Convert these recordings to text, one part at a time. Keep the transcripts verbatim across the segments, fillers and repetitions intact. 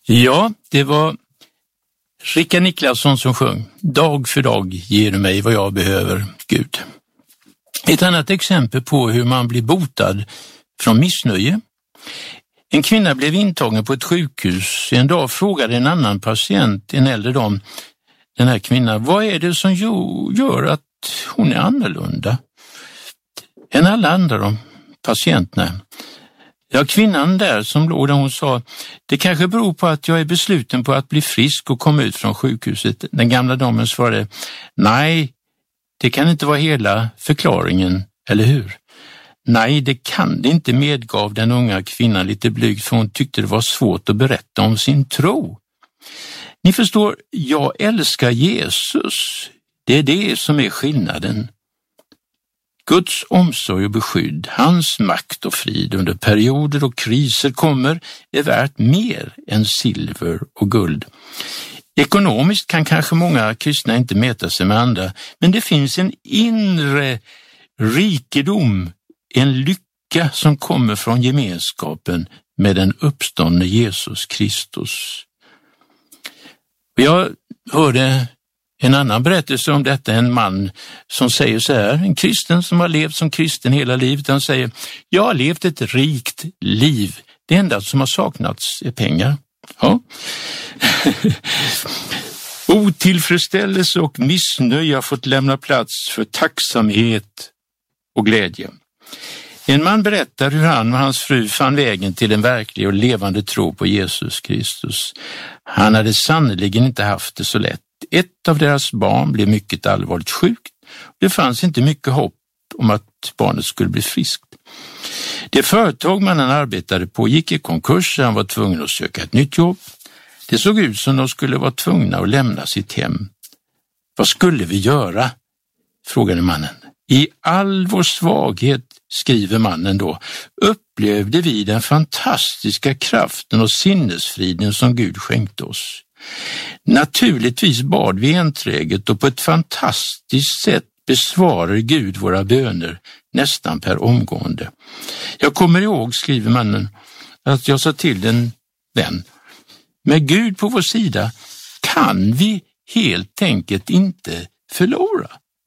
Ja, det var Rickard Niklasson som sjöng. Dag för dag ger du mig vad jag behöver, Gud. Ett annat exempel på hur man blir botad från missnöje. En kvinna blev intagen på ett sjukhus. En dag frågade en annan patient, en äldre dam, den här kvinnan, vad är det som gör att hon är annorlunda än alla andra de patienterna? Ja, kvinnan där som låg där, hon sa, det kanske beror på att jag är besluten på att bli frisk och komma ut från sjukhuset. Den gamla damen svarade, nej, det kan inte vara hela förklaringen, eller hur? Nej, det kan det inte, medgav den unga kvinnan lite blygt, för hon tyckte det var svårt att berätta om sin tro. Ni förstår, jag älskar Jesus. Det är det som är skillnaden. Guds omsorg och beskydd, hans makt och frid under perioder och kriser kommer är värt mer än silver och guld. Ekonomiskt kan kanske många kristna inte mäta sig med andra, men det finns en inre rikedom, en lycka som kommer från gemenskapen med den uppståndne Jesus Kristus. Jag hörde en annan berättelse om detta, en man som säger så här, en kristen som har levt som kristen hela livet, han säger, jag har levt ett rikt liv, det enda som har saknats är pengar. Ja. Otillfredsställelse och missnöje har fått lämna plats för tacksamhet och glädje. En man berättar hur han och hans fru fann vägen till en verklig och levande tro på Jesus Kristus. Han hade sannoliken inte haft det så lätt. Ett av deras barn blev mycket allvarligt sjukt. Det fanns inte mycket hopp om att barnet skulle bli friskt. Det företag mannen arbetade på gick i konkurs, han var tvungen att söka ett nytt jobb. Det såg ut som de skulle vara tvungna att lämna sitt hem. Vad skulle vi göra? Frågade mannen. I all vår svaghet, skriver mannen då, upplevde vi den fantastiska kraften och sinnesfriden som Gud skänkte oss. Naturligtvis bad vi enträget och på ett fantastiskt sätt besvarade Gud våra böner nästan per omgående. Jag kommer ihåg, skriver mannen, att jag sa till en vän, med Gud på vår sida kan vi helt enkelt inte förlora.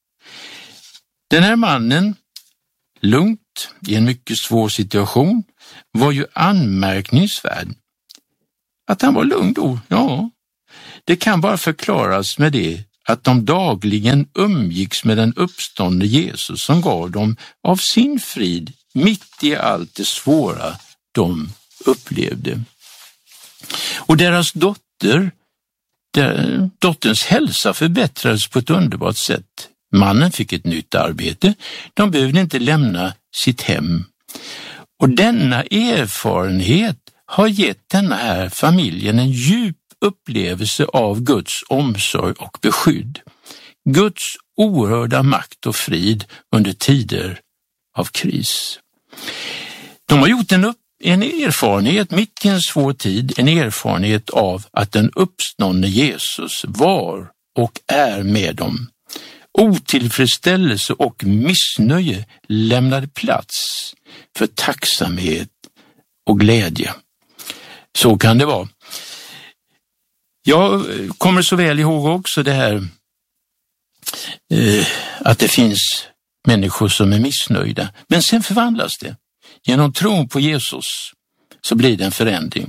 Den här mannen, lugnt i en mycket svår situation, var ju anmärkningsvärd. Att han var lugn då, ja, det kan bara förklaras med det att de dagligen umgicks med den uppståndne Jesus som gav dem av sin frid mitt i allt det svåra de upplevde. Och deras dotter, der, dotterns hälsa förbättrades på ett underbart sätt. Mannen fick ett nytt arbete, de behövde inte lämna sitt hem. Och denna erfarenhet har gett denna här familjen en djup upplevelse av Guds omsorg och beskydd. Guds oerhörda makt och frid under tider av kris. De har gjort en, upp, en erfarenhet mitt i en svår tid, en erfarenhet av att den uppståndne Jesus var och är med dem. Otillfredsställelse och missnöje lämnade plats för tacksamhet och glädje. Så kan det vara. Jag kommer så väl ihåg också det här eh, att det finns människor som är missnöjda. Men sen förvandlas det. Genom tron på Jesus så blir det en förändring.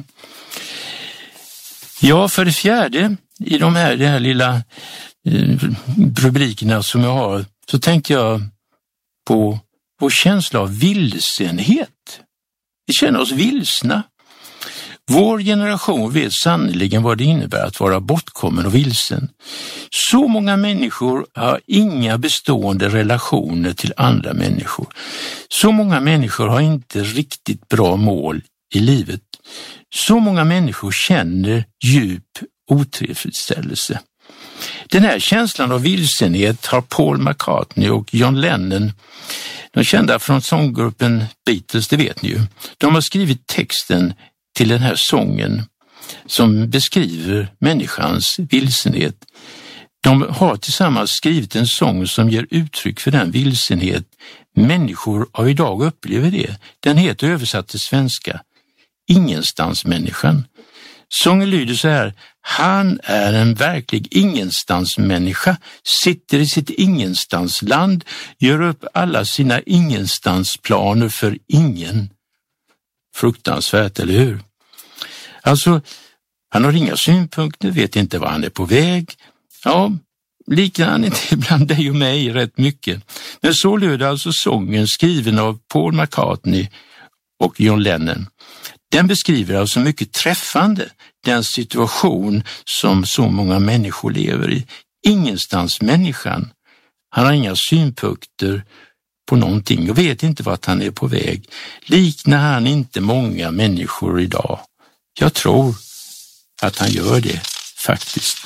Ja, för det fjärde, i de här, de här lilla eh, rubrikerna som jag har, så tänkte jag på vår känsla av vilsenhet. Vi känner oss vilsna. Vår generation vet sannoliken vad det innebär att vara bortkommen och vilsen. Så många människor har inga bestående relationer till andra människor. Så många människor har inte riktigt bra mål i livet. Så många människor känner djup otillfredsställelse. Den här känslan av vilsenhet har Paul McCartney och John Lennon, de kända från sånggruppen Beatles, det vet ni ju. De har skrivit texten till den här sången som beskriver människans vilsenhet. De har tillsammans skrivit en sång som ger uttryck för den vilsenhet människor av idag upplever det. Den heter översatt till svenska Ingenstans människan. Sången lyder så här: han är en verklig ingenstansmänniska, sitter i sitt ingenstansland, gör upp alla sina ingenstansplaner för ingen. Fruktansvärt, eller hur? Alltså, han har inga synpunkter, vet inte var han är på väg. Ja, liknar han inte ibland dig och mig rätt mycket. Men så löd alltså sången, skriven av Paul McCartney och John Lennon. Den beskriver alltså mycket träffande den situation som så många människor lever i. Ingenstans människan. Han har inga synpunkter på någonting och vet inte vart han är på väg. Liknar han inte många människor idag? Jag tror att han gör det faktiskt.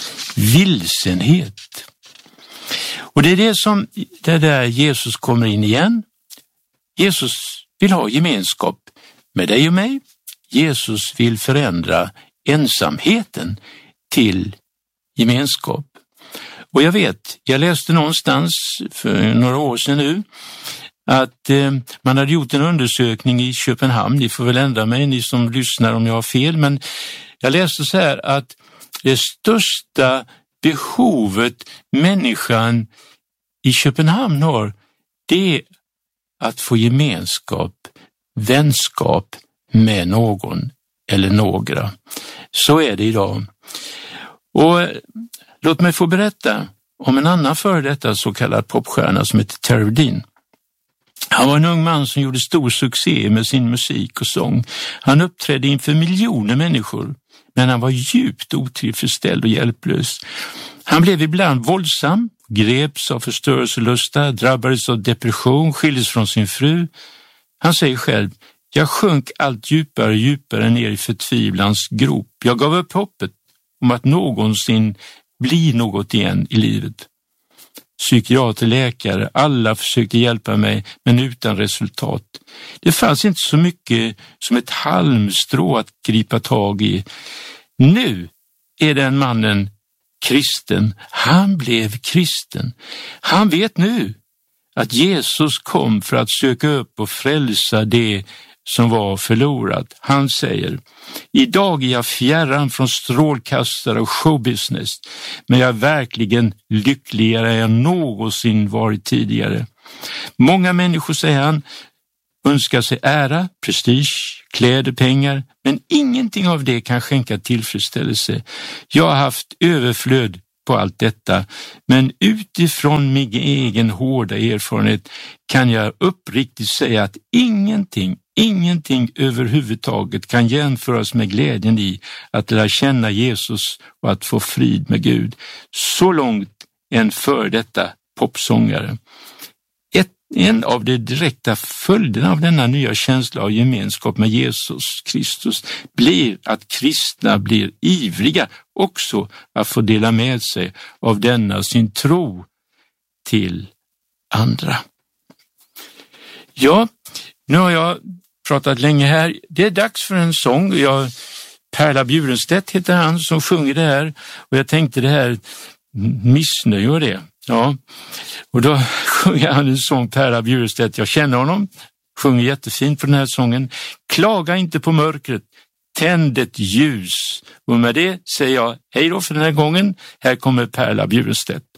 Vilsenhet. Och det är det som det där Jesus kommer in igen. Jesus vill ha gemenskap med dig och mig. Jesus vill förändra ensamheten till gemenskap. Och jag vet, jag läste någonstans för några år sedan nu att eh, man hade gjort en undersökning i Köpenhamn. Ni får väl ändra mig, ni som lyssnar, om jag har fel. Men jag läste så här att det största behovet människan i Köpenhamn har, det är att få gemenskap, vänskap med någon eller några. Så är det idag. Och låt mig få berätta om en annan före detta så kallad popstjärna som heter Terry Dean. Han var en ung man som gjorde stor succé med sin musik och sång. Han uppträdde inför miljoner människor, men han var djupt otillfredsställd och hjälplös. Han blev ibland våldsam, greps av förstörelselusta, drabbades av depression, skildes från sin fru. Han säger själv: jag sjönk allt djupare och djupare ner i förtvivlans grop. Jag gav upp hoppet om att någonsin bli något igen i livet. Psykiater, läkare, alla försökte hjälpa mig, men utan resultat. Det fanns inte så mycket som ett halmstrå att gripa tag i. Nu är den mannen kristen. Han blev kristen. Han vet nu att Jesus kom för att söka upp och frälsa det som var förlorat. Han säger: idag är jag fjärran från strålkastare och showbusiness, men jag är verkligen lyckligare än någonsin varit tidigare. Många människor, säger han, önskar sig ära, prestige, kläder, pengar, men ingenting av det kan skänka tillfredsställelse. Jag har haft överflöd på allt detta, men utifrån min egen hårda erfarenhet kan jag uppriktigt säga att ingenting, ingenting överhuvudtaget kan jämföras med glädjen i att lära känna Jesus och att få frid med Gud. Så långt en för detta popsångare. Ett, en av de direkta följderna av denna nya känsla av gemenskap med Jesus Kristus blir att kristna blir ivriga också att få dela med sig av denna sin tro till andra. Ja, nu har jag pratat länge här. Det är dags för en sång. Jag, Perla Bjurenstedt heter han som sjunger det här. Och jag tänkte det här missnöje och det. Ja, och då sjunger han en sång, Perla Bjurenstedt. Jag känner honom. Sjunger jättefint på den här sången. Klaga inte på mörkret. Tänd ett ljus. Och med det säger jag hej då för den här gången. Här kommer Perla Bjurenstedt.